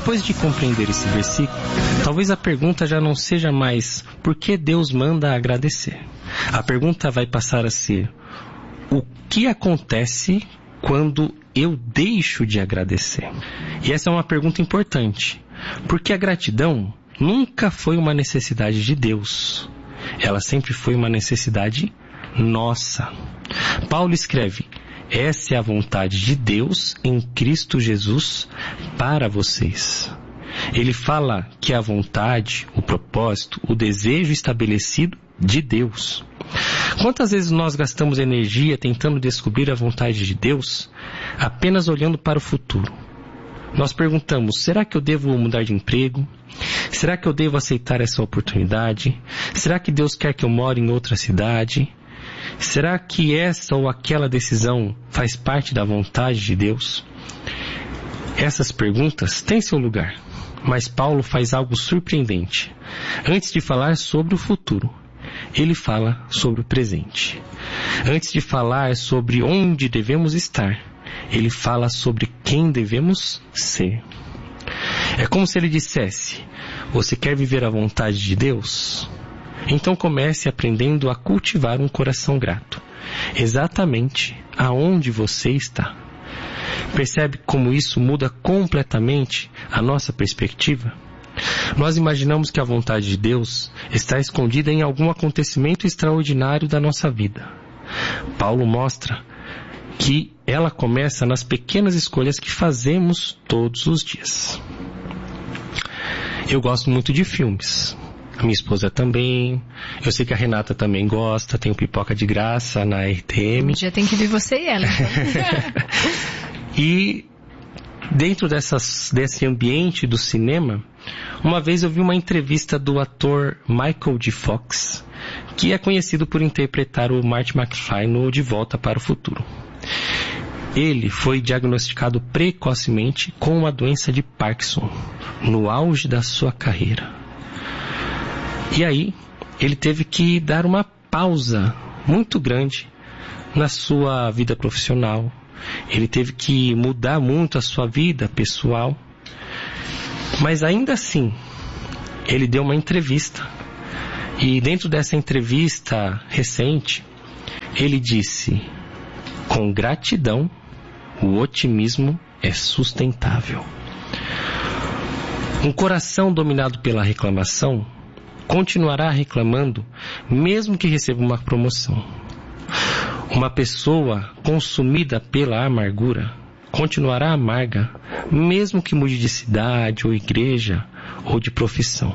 Depois de compreender esse versículo, talvez a pergunta já não seja mais por que Deus manda agradecer. A pergunta vai passar a ser: o que acontece quando eu deixo de agradecer? E essa é uma pergunta importante, porque a gratidão nunca foi uma necessidade de Deus. Ela sempre foi uma necessidade nossa. Paulo escreve: essa é a vontade de Deus em Cristo Jesus para vocês. Ele fala que a vontade, o propósito, o desejo estabelecido de Deus. Quantas vezes nós gastamos energia tentando descobrir a vontade de Deus apenas olhando para o futuro? Nós perguntamos: será que eu devo mudar de emprego? Será que eu devo aceitar essa oportunidade? Será que Deus quer que eu more em outra cidade? Será que essa ou aquela decisão faz parte da vontade de Deus? Essas perguntas têm seu lugar, mas Paulo faz algo surpreendente. Antes de falar sobre o futuro, ele fala sobre o presente. Antes de falar sobre onde devemos estar, ele fala sobre quem devemos ser. É como se ele dissesse: você quer viver a vontade de Deus? Então comece aprendendo a cultivar um coração grato, exatamente aonde você está. Percebe como isso muda completamente a nossa perspectiva? Nós imaginamos que a vontade de Deus está escondida em algum acontecimento extraordinário da nossa vida. Paulo mostra que ela começa nas pequenas escolhas que fazemos todos os dias. Eu gosto muito de filmes. A minha esposa também. Eu sei que a Renata também gosta. Tem o Pipoca de Graça na RTM. Já tem que ver você e ela, então. E dentro desse ambiente do cinema, uma vez eu vi uma entrevista do ator Michael J. Fox, que é conhecido por interpretar o Marty McFly no De Volta para o Futuro. Ele foi diagnosticado precocemente com uma doença de Parkinson, no auge da sua carreira. E aí, ele teve que dar uma pausa muito grande na sua vida profissional. Ele teve que mudar muito a sua vida pessoal. Mas ainda assim, ele deu uma entrevista. E dentro dessa entrevista recente, ele disse: com gratidão, o otimismo é sustentável. Um coração dominado pela reclamação continuará reclamando mesmo que receba uma promoção. Uma pessoa consumida pela amargura continuará amarga mesmo que mude de cidade ou igreja ou de profissão.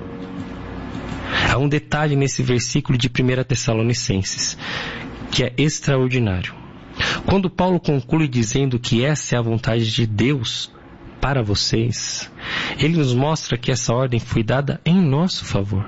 Há um detalhe nesse versículo de 1 Tessalonicenses que é extraordinário. Quando Paulo conclui dizendo que essa é a vontade de Deus para vocês, ele nos mostra que essa ordem foi dada em nosso favor.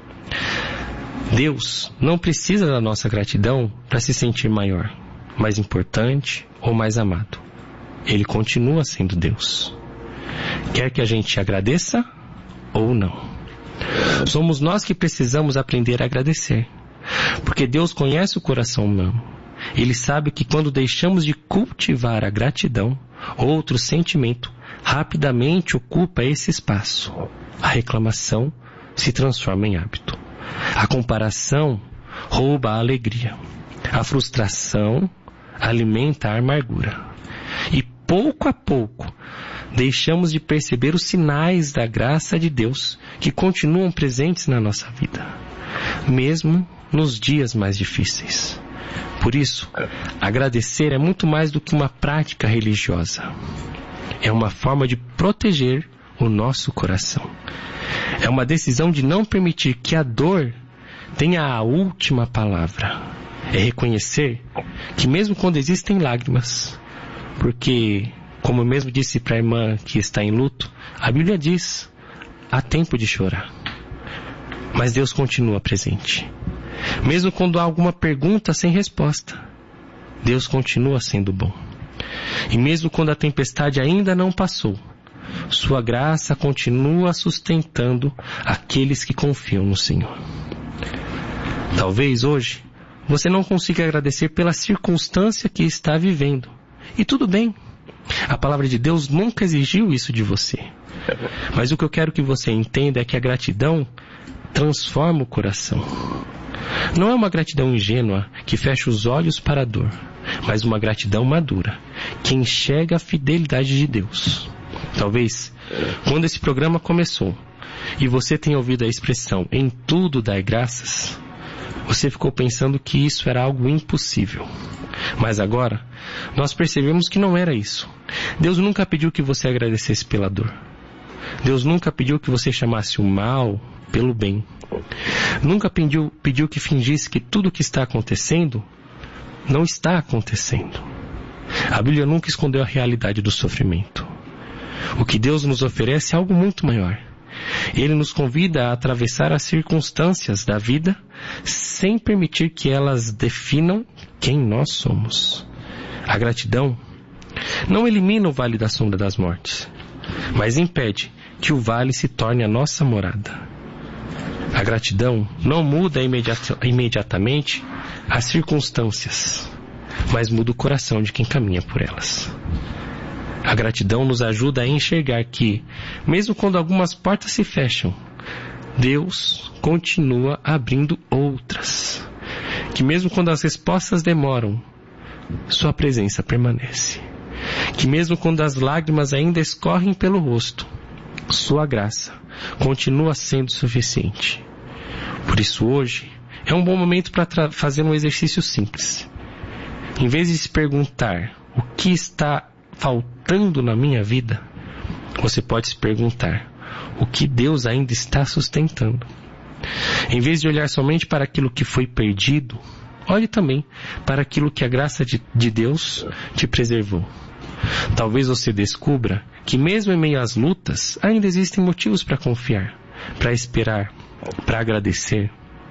Deus não precisa da nossa gratidão para se sentir maior, mais importante ou mais amado. Ele continua sendo Deus. Quer que a gente agradeça ou não. Somos nós que precisamos aprender a agradecer, porque Deus conhece o coração humano. Ele sabe que quando deixamos de cultivar a gratidão, outro sentimento rapidamente ocupa esse espaço. A reclamação se transforma em hábito. A comparação rouba a alegria. A frustração alimenta a amargura. E pouco a pouco deixamos de perceber os sinais da graça de Deus que continuam presentes na nossa vida, mesmo nos dias mais difíceis. Por isso, agradecer é muito mais do que uma prática religiosa. É uma forma de proteger o nosso coração. É uma decisão de não permitir que a dor tenha a última palavra. É reconhecer que mesmo quando existem lágrimas, porque, como eu mesmo disse para a irmã que está em luto, a Bíblia diz: há tempo de chorar. Mas Deus continua presente. Mesmo quando há alguma pergunta sem resposta, Deus continua sendo bom. E mesmo quando a tempestade ainda não passou, sua graça continua sustentando aqueles que confiam no Senhor. Talvez hoje você não consiga agradecer pela circunstância que está vivendo. E tudo bem. A palavra de Deus nunca exigiu isso de você. Mas o que eu quero que você entenda é que a gratidão transforma o coração. Não é uma gratidão ingênua que fecha os olhos para a dor, mas uma gratidão madura, que enxerga a fidelidade de Deus. Talvez, quando esse programa começou, e você tenha ouvido a expressão "em tudo dai graças", você ficou pensando que isso era algo impossível. Mas agora, nós percebemos que não era isso. Deus nunca pediu que você agradecesse pela dor. Deus nunca pediu que você chamasse o mal pelo bem. Nunca pediu que fingisse que tudo o que está acontecendo não está acontecendo. A Bíblia nunca escondeu a realidade do sofrimento. O que Deus nos oferece é algo muito maior. Ele nos convida a atravessar as circunstâncias da vida sem permitir que elas definam quem nós somos. A gratidão não elimina o vale da sombra das mortes, mas impede que o vale se torne a nossa morada. A gratidão não muda imediatamente as circunstâncias, mas muda o coração de quem caminha por elas. A gratidão nos ajuda a enxergar que, mesmo quando algumas portas se fecham, Deus continua abrindo outras. Que mesmo quando as respostas demoram, Sua presença permanece. Que mesmo quando as lágrimas ainda escorrem pelo rosto, Sua graça continua sendo suficiente. Por isso hoje é um bom momento para fazer um exercício simples. Em vez de se perguntar o que está faltando na minha vida, você pode se perguntar o que Deus ainda está sustentando. Em vez de olhar somente para aquilo que foi perdido, olhe também para aquilo que a graça de Deus te preservou. Talvez você descubra que mesmo em meio às lutas, ainda existem motivos para confiar, para esperar, para agradecer.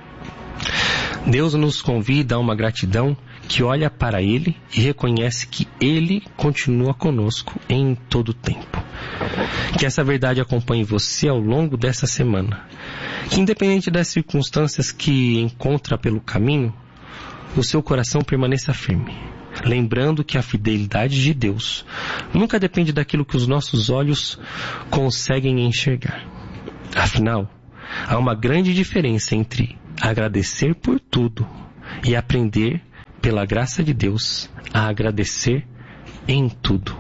Deus nos convida a uma gratidão que olha para Ele e reconhece que Ele continua conosco em todo o tempo. Que essa verdade acompanhe você ao longo dessa semana. Que independente das circunstâncias que encontra pelo caminho, o seu coração permaneça firme, lembrando que a fidelidade de Deus nunca depende daquilo que os nossos olhos conseguem enxergar. Afinal, há uma grande diferença entre agradecer por tudo e aprender, pela graça de Deus, a agradecer em tudo.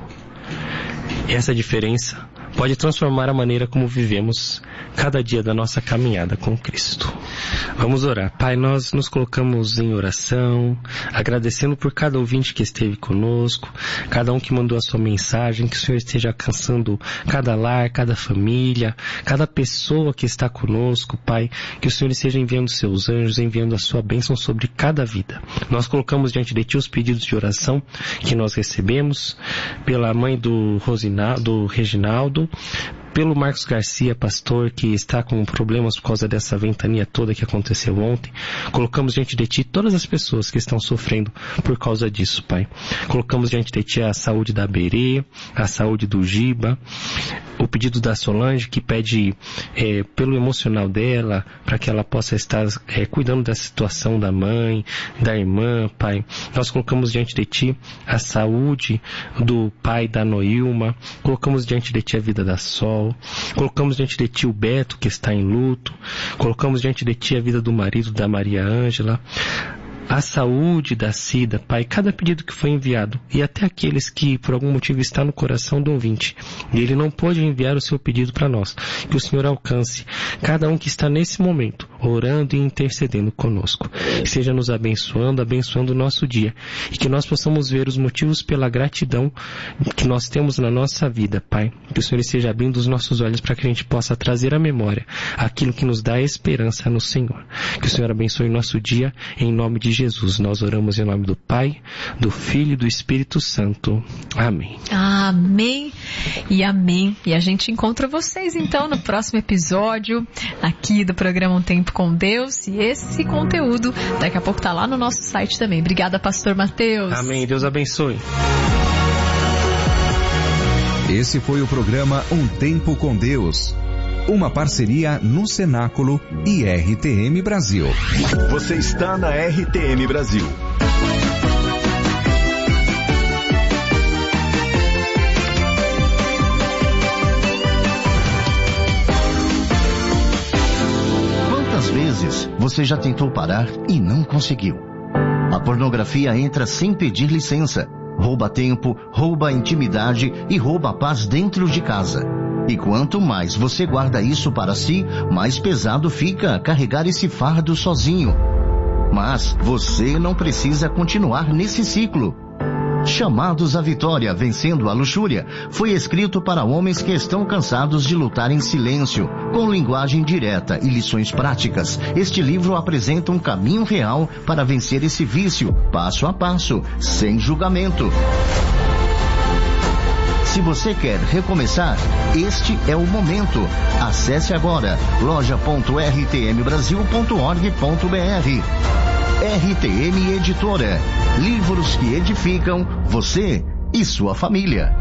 Essa diferença pode transformar a maneira como vivemos cada dia da nossa caminhada com Cristo. Vamos orar. Pai, nós nos colocamos em oração, agradecendo por cada ouvinte que esteve conosco, cada um que mandou a sua mensagem, que o Senhor esteja alcançando cada lar, cada família, cada pessoa que está conosco, Pai, que o Senhor esteja enviando seus anjos, enviando a sua bênção sobre cada vida. Nós colocamos diante de Ti os pedidos de oração que nós recebemos, pela mãe do Reginaldo, pelo Marcos Garcia, pastor, que está com problemas por causa dessa ventania toda que aconteceu ontem. Colocamos diante de Ti todas as pessoas que estão sofrendo por causa disso, Pai. Colocamos diante de Ti a saúde da Berê, a saúde do Giba, o pedido da Solange, que pede pelo emocional dela, para que ela possa estar cuidando da situação da mãe, da irmã, Pai. Nós colocamos diante de Ti a saúde do pai da Noilma, colocamos diante de Ti a vida da Sol, colocamos diante de Ti o Beto, que está em luto, colocamos diante de Ti a vida do marido da Maria Ângela, a saúde da Cida, Pai, cada pedido que foi enviado, e até aqueles que por algum motivo está no coração do ouvinte, e ele não pôde enviar o seu pedido para nós, que o Senhor alcance cada um que está nesse momento, orando e intercedendo conosco. Seja nos abençoando o nosso dia, e que nós possamos ver os motivos pela gratidão que nós temos na nossa vida, Pai. Que o Senhor esteja abrindo os nossos olhos para que a gente possa trazer à memória aquilo que nos dá esperança no Senhor. Que o Senhor abençoe o nosso dia, em nome de Jesus. Nós oramos em nome do Pai, do Filho e do Espírito Santo. Amém. Amém e amém. E a gente encontra vocês então no próximo episódio aqui do programa Um Tempo com Deus, e esse conteúdo daqui a pouco está lá no nosso site também. Obrigada, pastor Mateus. Amém. Deus abençoe. Esse foi o programa Um Tempo com Deus, uma parceria no Cenáculo e RTM Brasil. Você está na RTM Brasil. você já tentou parar e não conseguiu. A pornografia entra sem pedir licença. Rouba tempo, rouba a intimidade e rouba a paz dentro de casa. E quanto mais você guarda isso para si, mais pesado fica carregar esse fardo sozinho. Mas você não precisa continuar nesse ciclo. Chamados à Vitória, Vencendo a Luxúria, foi escrito para homens que estão cansados de lutar em silêncio, com linguagem direta e lições práticas. Este livro apresenta um caminho real para vencer esse vício, passo a passo, sem julgamento. Se você quer recomeçar, este é o momento. Acesse agora loja.rtmbrasil.org.br. RTM Editora. Livros que edificam você e sua família.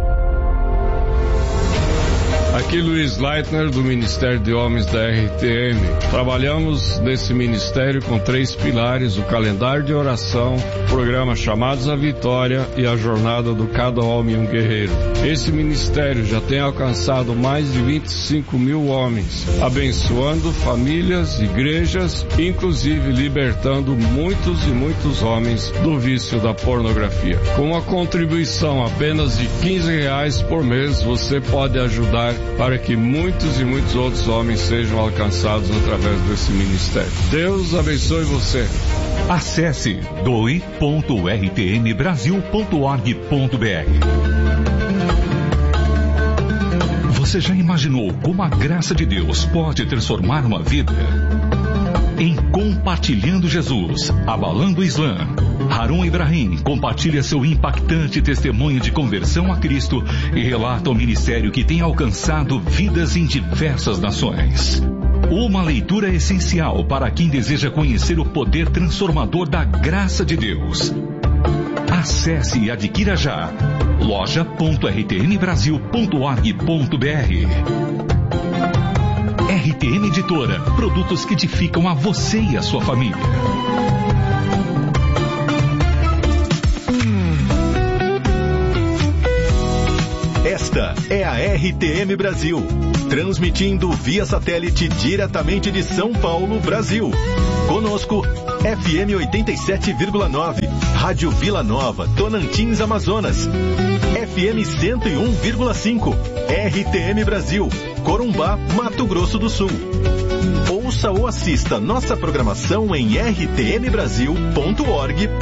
Aqui Luiz Leitner, do Ministério de Homens da RTM. Trabalhamos nesse ministério com 3 pilares: o calendário de oração, o programa Chamados à Vitória e a jornada do Cada Homem um Guerreiro. Esse ministério já tem alcançado mais de 25 mil homens, abençoando famílias, igrejas, inclusive libertando muitos e muitos homens do vício da pornografia. Com uma contribuição apenas de R$15 por mês, você pode ajudar para que muitos e muitos outros homens sejam alcançados através desse ministério. Deus abençoe você. Acesse doe.rtmbrasil.org.br. Você já imaginou como a graça de Deus pode transformar uma vida? Em Compartilhando Jesus, Abalando o Islã, Harun Ibrahim compartilha seu impactante testemunho de conversão a Cristo e relata o ministério que tem alcançado vidas em diversas nações. Uma leitura essencial para quem deseja conhecer o poder transformador da graça de Deus. Acesse e adquira já loja.rtmbrasil.org.br. RTM Editora, produtos que edificam a você e a sua família. Esta é a RTM Brasil, transmitindo via satélite diretamente de São Paulo, Brasil. Conosco, FM 87,9, Rádio Vila Nova, Tonantins, Amazonas. FM 101,5, RTM Brasil, Corumbá, Mato Grosso do Sul. Ouça ou assista nossa programação em rtmbrasil.org.br.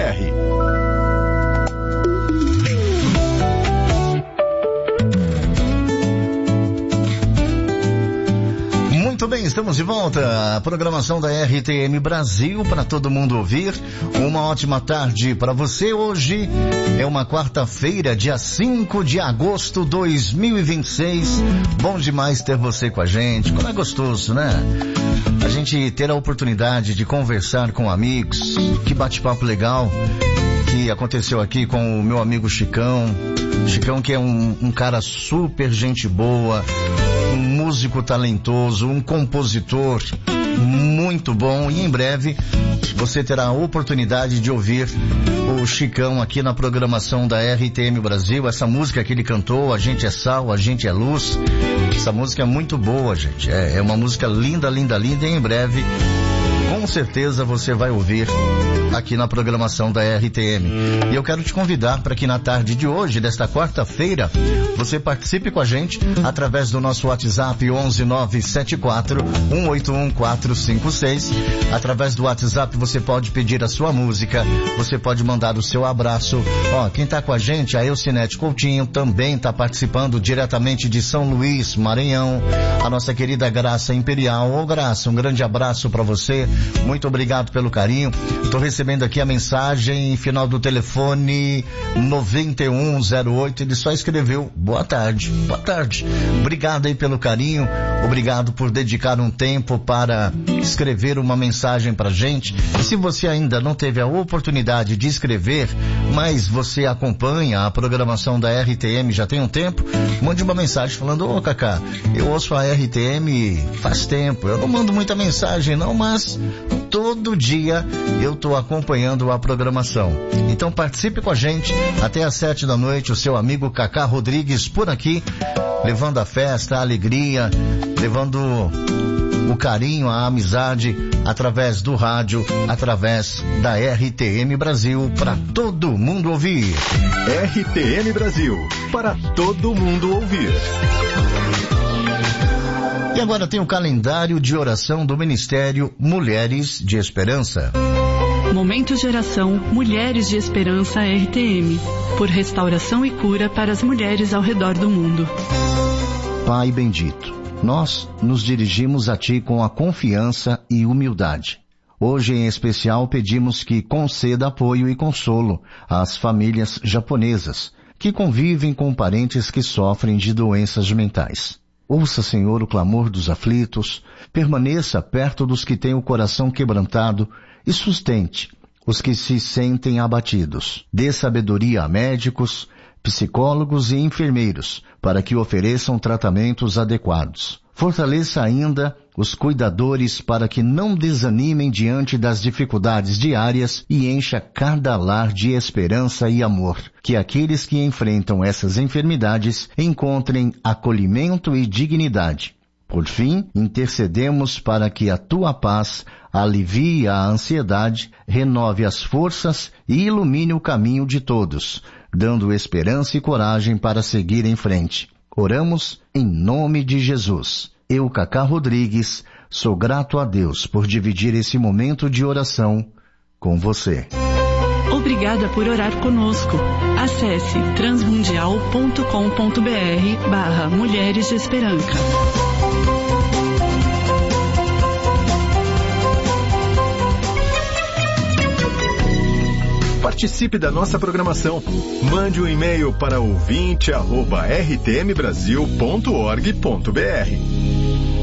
Muito bem, estamos de volta. A programação da RTM Brasil para todo mundo ouvir. Uma ótima tarde para você. Hoje é uma quarta-feira, dia 5 de agosto de 2026. Bom demais ter você com a gente. Como é gostoso, né? A gente ter a oportunidade de conversar com amigos. Que bate-papo legal que aconteceu aqui com o meu amigo Chicão. Chicão, que é um cara super gente boa, um músico talentoso, um compositor muito bom, e em breve você terá a oportunidade de ouvir o Chicão aqui na programação da RTM Brasil. Essa música que ele cantou, A Gente é Sal, A Gente é Luz, essa música é muito boa, gente, é uma música linda, linda, linda, e em breve com certeza você vai ouvir aqui na programação da RTM. E eu quero te convidar para que na tarde de hoje, desta quarta-feira, você participe com a gente através do nosso WhatsApp 11974-181456. Através do WhatsApp você pode pedir a sua música, você pode mandar o seu abraço. Quem tá com a gente, a Elcinete Coutinho, também tá participando diretamente de São Luís, Maranhão. A nossa querida Graça Imperial. Ô Graça, um grande abraço para você. Muito obrigado pelo carinho. Tô recebendo aqui a mensagem final do telefone 9108. Ele só escreveu boa tarde, boa tarde. Obrigado aí pelo carinho, obrigado por dedicar um tempo para escrever uma mensagem pra gente. E se você ainda não teve a oportunidade de escrever, mas você acompanha a programação da RTM já tem um tempo, mande uma mensagem falando: ô Cacá, eu ouço a RTM faz tempo, eu não mando muita mensagem não, mas todo dia eu tô acompanhando a programação. Então participe com a gente até às 7 da noite, o seu amigo Cacá Rodrigues por aqui, levando a festa, a alegria, levando o carinho, a amizade através do rádio, através da RTM Brasil, para todo mundo ouvir. RTM Brasil, para todo mundo ouvir. E agora tem o calendário de oração do Ministério Mulheres de Esperança. Momento de oração Mulheres de Esperança RTM, por restauração e cura para as mulheres ao redor do mundo. Pai bendito, nós nos dirigimos a Ti com a confiança e humildade. Hoje, em especial, pedimos que conceda apoio e consolo às famílias japonesas que convivem com parentes que sofrem de doenças mentais. Ouça, Senhor, o clamor dos aflitos, permaneça perto dos que têm o coração quebrantado e sustente os que se sentem abatidos. Dê sabedoria a médicos, psicólogos e enfermeiros para que ofereçam tratamentos adequados. Fortaleça ainda os cuidadores para que não desanimem diante das dificuldades diárias e encha cada lar de esperança e amor. Que aqueles que enfrentam essas enfermidades encontrem acolhimento e dignidade. Por fim, intercedemos para que a Tua paz alivie a ansiedade, renove as forças e ilumine o caminho de todos, dando esperança e coragem para seguir em frente. Oramos em nome de Jesus. Eu, Cacá Rodrigues, sou grato a Deus por dividir esse momento de oração com você. Obrigada por orar conosco. Acesse transmundial.com.br/Mulheres de Esperança. Participe da nossa programação. Mande um e-mail para ouvinte@rtmbrasil.org.br.